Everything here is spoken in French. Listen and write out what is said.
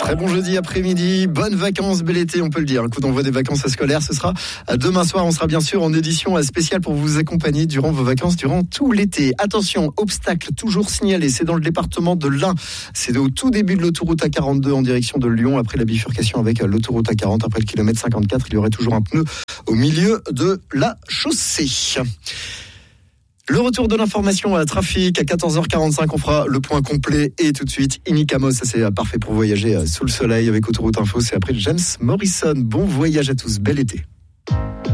Très bon jeudi après-midi, bonnes vacances, bel été, on peut le dire. Un coup d'envoi des vacances scolaires, ce sera demain soir. On sera bien sûr en édition spéciale pour vous accompagner durant vos vacances, durant tout l'été. Attention, obstacle toujours signalé, c'est dans le département de l'Ain. C'est au tout début de l'autoroute A42 en direction de Lyon, après la bifurcation avec l'autoroute A40. Après le kilomètre 54, il y aurait toujours un pneu au milieu de la chaussée. Le retour de l'information à trafic à 14h45, on fera le point complet et tout de suite, Inicamos, ça c'est parfait pour voyager sous le soleil avec Autoroute Info, c'est après James Morrison. Bon voyage à tous, bel été.